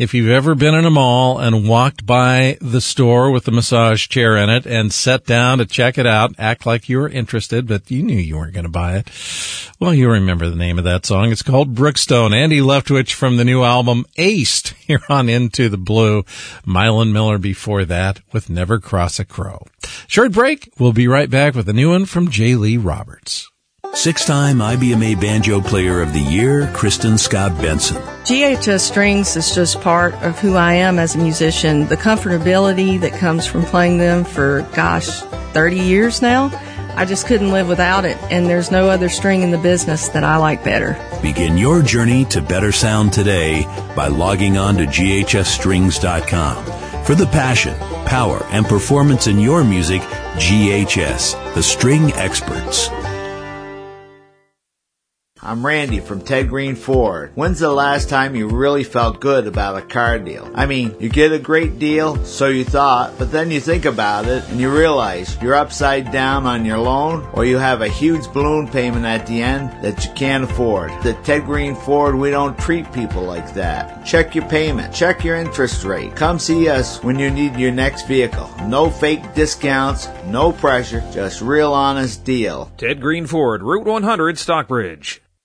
If you've ever been in a mall and walked by the store with the massage chair in it and sat down to check it out, act like you were interested, but you knew you weren't going to buy it, well, you remember the name of that song. It's called Brookstone. Andy Leftwich from the new album Aced here on Into the Blue. Mylan Miller before that with Never Cross a Crow. Short break. We'll be right back with a new one from J. Lee Roberts. 6-time IBMA Banjo Player of the Year, Kristen Scott Benson. GHS Strings is just part of who I am as a musician. The comfortability that comes from playing them for, 30 years now, I just couldn't live without it, and there's no other string in the business that I like better. Begin your journey to better sound today by logging on to ghsstrings.com. For the passion, power, and performance in your music, GHS, the string experts. I'm Randy from Ted Green Ford. When's the last time you really felt good about a car deal? I mean, you get a great deal, so you thought, but then you think about it and you realize you're upside down on your loan or you have a huge balloon payment at the end that you can't afford. At Ted Green Ford, we don't treat people like that. Check your payment. Check your interest rate. Come see us when you need your next vehicle. No fake discounts, no pressure, just real honest deal. Ted Green Ford, Route 100, Stockbridge.